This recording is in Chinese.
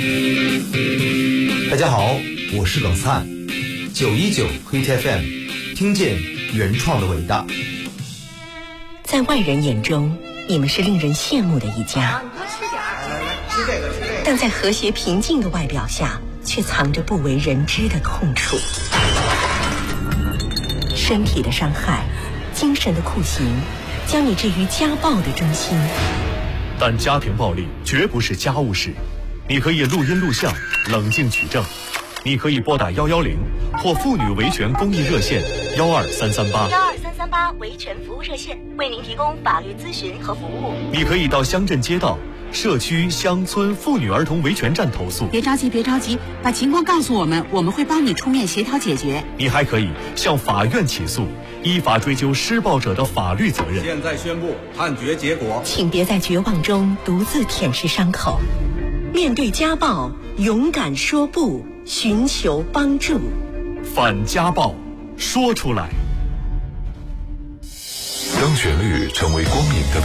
大家好，我是冷灿，919 Hit FM， 听见原创的伟大。 在外人眼中，你们是令人羡慕的一家， 吃这个。 但在和谐平静的外表下，却藏着不为人知的痛处。身体的伤害，精神的酷刑，将你置于家暴的中心。 但家庭暴力绝不是家务事，你可以录音录像，冷静取证。你可以拨打110或妇女维权公益热线12338 维权服务热线，为您提供法律咨询和服务。 你可以到乡镇街道、社区、乡村妇女儿童维权站投诉。 别着急，把情况告诉我们，我们会帮你出面协调解决。 你还可以向法院起诉，依法追究施暴者的法律责任。 现在宣布判决结果， 请别在绝望中独自舔舐伤口，面对家暴，勇敢说不，寻求帮助。 反家暴，说出来。 当旋律成为光影的